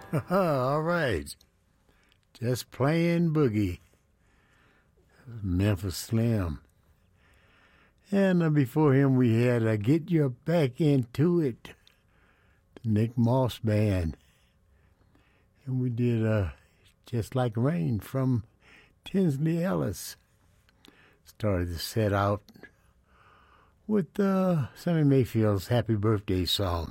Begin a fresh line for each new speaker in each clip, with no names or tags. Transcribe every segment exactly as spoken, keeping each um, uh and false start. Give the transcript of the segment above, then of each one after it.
All right. Just playing boogie. Memphis Slim. And uh, before him, we had uh, Get Your Back Into It, the Nick Moss Band. And we did uh, Just Like Rain from Tinsley Ellis. Started the set out with uh, Sammy Mayfield's Happy Birthday song.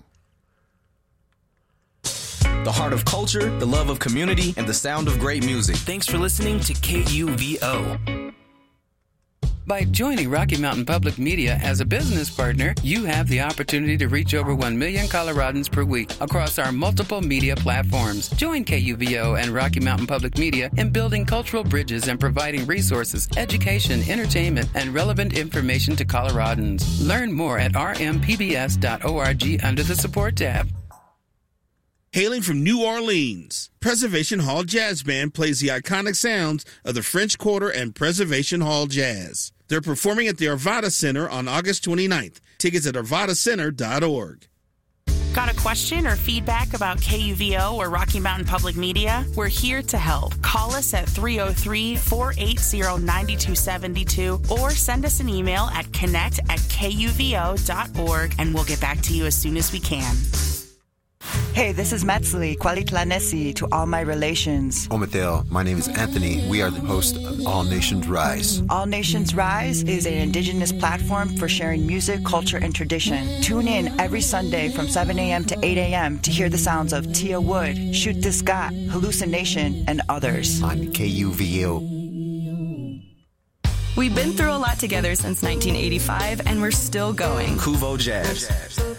The heart of culture, the love of community, and the sound of great music.
Thanks for listening to K U V O. By joining Rocky Mountain Public Media as a business partner, you have the opportunity to reach over one million Coloradans per week across our multiple media platforms. Join K U V O and Rocky Mountain Public Media in building cultural bridges and providing resources, education, entertainment, and relevant information to Coloradans. Learn more at r m p b s dot org under the support tab.
Hailing from New Orleans, Preservation Hall Jazz Band plays the iconic sounds of the French Quarter and Preservation Hall Jazz. They're performing at the Arvada Center on August twenty-ninth. Tickets at arvada center dot org.
Got a question or feedback about K U V O or Rocky Mountain Public Media? We're here to help. Call us at three oh three, four eight zero, nine two seven two or send us an email at connect at k u v o dot org and we'll get back to you as soon as we can.
Hey, this is Metzli, Kwalitlanesi to all my relations.
Omathel, my name is Anthony. We are the host of All Nations Rise.
All Nations Rise is an indigenous platform for sharing music, culture, and tradition. Tune in every Sunday from seven a.m. to eight a.m. to hear the sounds of Tia Wood, Shoot the Scott, Hallucination, and others.
On K U V O.
We've been through a lot together since nineteen eighty-five, and we're still going.
Kuvo Jazz.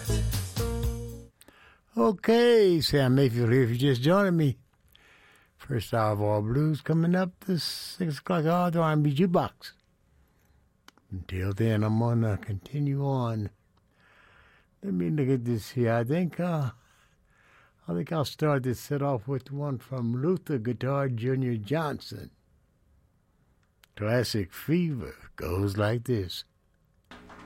Okay, Sam Mayfield here if you're just joining me. First hour of All Blues coming up this six o'clock hour to R and B Jukebox. Until then, I'm going to continue on. Let me look at this here. I think, uh, I think I'll start this set off with one from Luther Guitar Junior Johnson. Classic Fever goes like this.